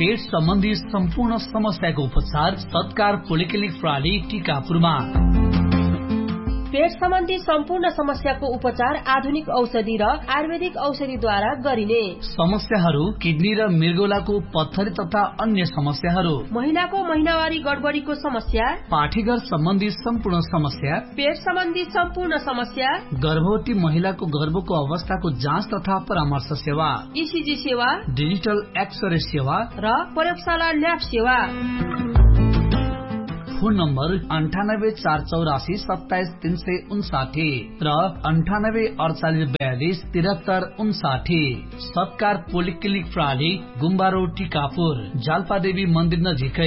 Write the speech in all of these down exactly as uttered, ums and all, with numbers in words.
पेट सम्बन्धी सम्पूर्ण समस्याको उपचार सत्कार पोलिक्लिनिक प्रणाली टीकापुरमा। पेट सम्बन्धी सम्पूर्ण समस्याको उपचार आधुनिक औषधि र आयुर्वेदिक औषधिद्वारा गरिने। समस्याहरू किडनी र मृगौलाको पत्थरी तथा अन्य समस्याहरू, महिलाको महिनावारी गडबडीको समस्या, पाठीघर सम्बन्धी सम्पूर्ण समस्या, पेट सम्बन्धी सम्पूर्ण समस्या, गर्भवती महिलाको गर्भको अवस्थाको जाँच तथा परामर्श सेवा, ईसीजी सेवा, डिजिटल एक्सरे सेवा र प्रयोगशाला ल्याब सेवा। फोन नम्बर अन्ठानब्बे चार चौरासी सत्ताइस तीन सय उन्साठी र अन्ठानब्बे अडचालिस बयालिस तिहत्तर उन्साठी। सत्कार पोलिक्लिनिक प्रणाली गुम्बा रोड टीकापुर, जाल्पादेवी मन्दिर नजिकै।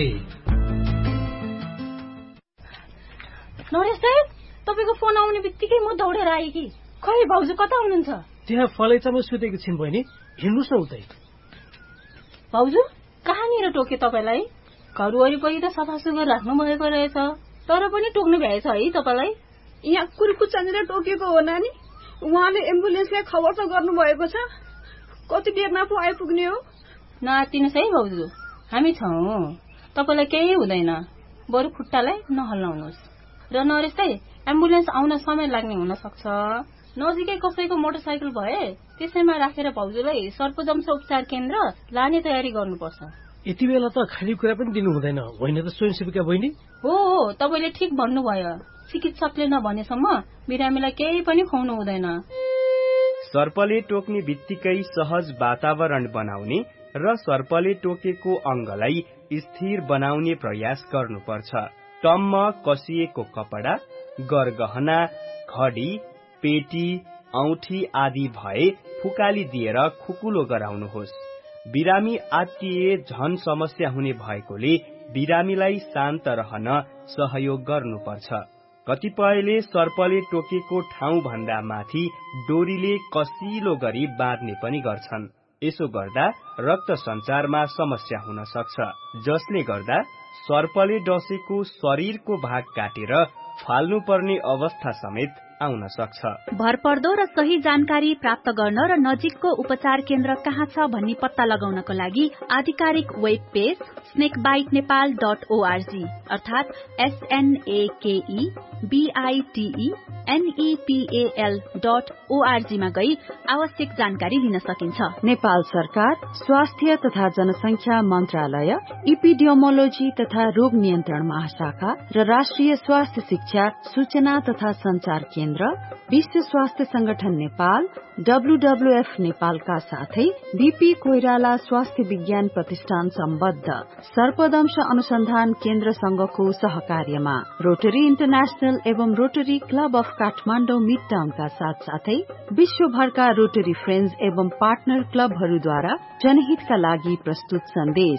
नरेश दाइ, तपाईको फोन आउने बित्तिकै म दौडेर आएँ कि। खै भाउजू कता हुनुहुन्छ? त्यहाँ फलैचामा सुतेको छिन् बहिनी, हिँड्नुस् न उतै। भाउजू कहाँनिर टोके तपाईँलाई? घर वरिपरि त सफा सुग्घर राख्नु भएको रहेछ, तर पनि टोक्नु भएछ है तपाईँलाई? यहाँ कुर्कुच्चानिर टोकेको हो नानी। उहाँले एम्बुलेन्सलाई खबर त गर्नु भएको छ, कति बेरमा पो आइपुग्ने हो? नआत्तिनुहोस् है भाउजू, हामी छौँ, तपाईँलाई केही हुँदैन, बरु खुट्टालाई नहल्लाउनुहोस्। र नरेश दाइ, एम्बुलेन्स आउन समय लाग्ने हुन सक्छ, नजिकै कसैको मोटरसाइकल भए त्यसैमा राखेर भाउजूलाई सर्पदंश उपचार केन्द्र लाने तयारी गर्नुपर्छ। यति बेला त खाली कुरा पनि दिनु हुँदैन, होइन त स्वयंसेविका बहिनी? हो हो, तपाईँले ठिक भन्नुभयो, चिकित्सकले नभनेसम्म बिरामीलाई केही पनि खुवाउनु हुँदैन। सर्पले टोक्ने बित्तिकै सहज वातावरण बनाउने र सर्पले टोकेको अंगलाई स्थिर बनाउने प्रयास गर्नुपर्छ। टम्म कसिएको कपडा, गरगहना, घडी, पेटी, औठी आदि भए फुकाली दिएर खुकुलो गराउनुहोस्। बिरामी आत्तिए झन समस्या हुने भएकोले बिरामीलाई शान्त रहन सहयोग गर्नुपर्छ। कतिपयले सर्पले टोकेको ठाउँ भन्दा माथि डोरीले कसिलो गरी बाँध्ने पनि गर्छन्। यसो गर्दा रक्त सञ्चारमा समस्या हुन सक्छ, जसले गर्दा सर्पले डसेको शरीरको भाग काटेर फाल्नुपर्ने अवस्था समेत आउन सक्छ। भरपर्दो र सही जानकारी प्राप्त गर्न र नजिकको उपचार केन्द्र कहाँ छ भन्ने पत्ता लगाउनको लागि आधिकारिक web page snake bite Nepal dot ORG अर्थात एसएनएकेई बीआईटीई एनईपीएल डट ओआरजी मा गई आवश्यक जानकारी लिन सकिन्छ। नेपाल सरकार स्वास्थ्य तथा जनसंख्या मन्त्रालय, इपिडियोमोलोजी तथा रोग नियन्त्रण महाशाखा र राष्ट्रिय स्वास्थ्य शिक्षा सूचना तथा संचार केन्द्र, विश्व स्वास्थ्य संगठन नेपाल, डब्लूडब्लूएफ नेपालका साथै बीपी कोइराला स्वास्थ्य विज्ञान प्रतिष्ठान सम्बद्ध सर्पदंश अनुसन्धान केन्द्र संघको सहकार्यमा रोटरी इन्टरनेशनल एवं rotary club of Kathmandu mid टाउनका साथ साथै विश्वभरका रोटरी फ्रेन्ड्स एवं पार्टनर क्लबहरूद्वारा जनहितका लागि प्रस्तुत सन्देश।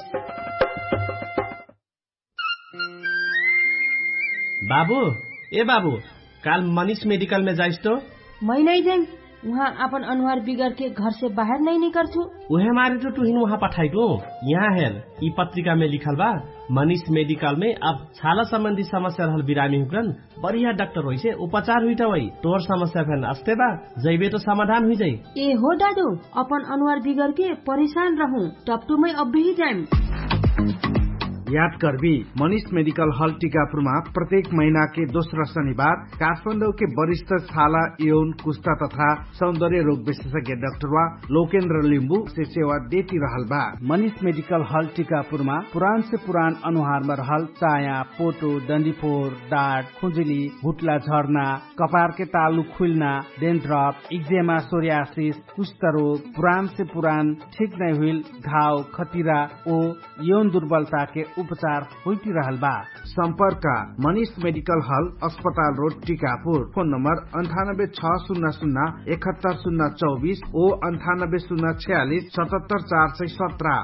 बाबू, ए बाबू, काल मनीष मेडिकल में जाइस तो? मैं नहीं जाऊँ, वहाँ अपन अनुहार बिगड़ के घर से बाहर नहीं निकल छू। उहे मारे तो तुहिन वहाँ पठाइको। यहाँ हेर, ई पत्रिका में लिखल बा, मनीष मेडिकल में अब छाला संबंधी समस्या रहल बिरामी हुकरन बढ़िया डॉक्टर होई से उपचार हुई वही तोर समस्या फेन अस्ते बा जैबे तो समाधान हुई जाई। ए हो दादू, अपन अनुहार बिगड़ के परेशान रहूं, टपटू में अब भी जाए। याद करबी, मनीष मेडिकल हॉल टीकापुरमा प्रत्येक महीना के दोस्रो शनिबार काठमाडौँ के वरिष्ठ छाला, यौन, कुष्ठा तथा सौंदर्य रोग विशेषज्ञ डाक्टर वा लोकेन्द्र लिम्बू से सेवा देती रहल बा। मनीष मेडिकल हॉल टीकापुरमा पुरान से पुरान अनुहार में रहल चाया, पोटो, डंडीफोर, डाँट, खुजुली, भुटला झर्ना, कपार के तालु खुलना, डेन्ड्रफ, इक्जेमा, सोरियासिस, कुष्ठ रोग, पुरान से पुरान ठीक नहीं हुई घाव, खतिरा ओ यौन दुर्बलता के उपचार होती रहल बा। संपर्क मनीष मेडिकल हॉल, अस्पताल रोड, टीकापुर। फोन नंबर अंठानब्बे छह शून्य शून्य इकहत्तर शून्य चौबीस ओ अंठानब्बे शून्य छियालीस सतहत्तर चार सय सत्रह।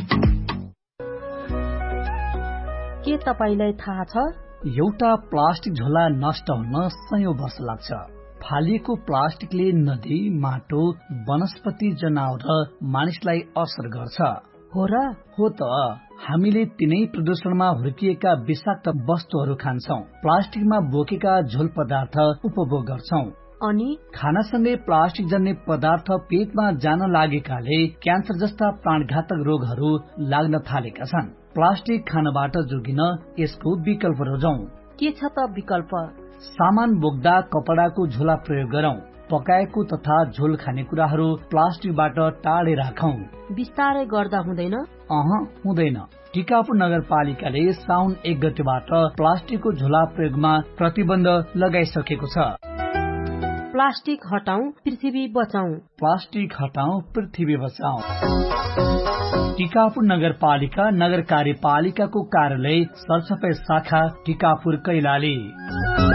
के तपाईलाई थाहा छ, एउटा प्लास्टिक झोला नष्ट हुन सयौं वर्ष लाग्छ। फालिएको प्लास्टिकले नदी, माटो, वनस्पति, जनावर र मानिसलाई असर गर्छ। हो र? हो त। हामीले तिनै प्रदूषणमा हुर्किएका विषाक्त वस्तुहरू खान्छौं, प्लास्टिकमा बोकेका झोल पदार्थ उपभोग गर्छौं। अनि खानासँगै प्लास्टिक जन्य पदार्थ पेटमा जान लागेकाले क्यान्सर जस्ता प्राणघातक रोगहरू लाग्न थालेका छन्। प्लास्टिक खानबाट जोगिन यसको विकल्प रोजौं। के छ त विकल्प? सामान बोक्दा कपडाको झोला प्रयोग गरौं। पकाएको तथा झोल खानेकुराहरू प्लास्टिकबाट टाढे राखौं। बिस्तारै गर्दा हुँदैन? अह हुँदैन। टिकापुर नगरपालिकाले साउन एक गतेबाट प्लास्टिकको झोला प्रयोगमा प्रतिबन्ध लगाइसकेको छ। प्लास्टिक हटाऊ पृथ्वी बचाऊ। प्लास्टिक हटाऊ पृथ्वी बचाऊ। टिकापुर नगरपालिका नगर कार्यपालिकाको कार्यालय सरसफाई शाखा टिकापुर कैलाली।